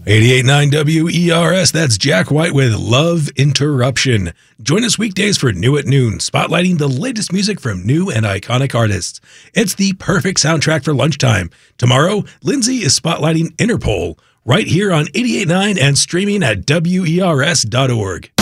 88.9 WERS, that's Jack White with Love Interruption. Join us weekdays for New at Noon, spotlighting the latest music from new and iconic artists. It's the perfect soundtrack for lunchtime. Tomorrow, Lindsay is spotlighting Interpol, right here on 88.9 and streaming at WERS.org.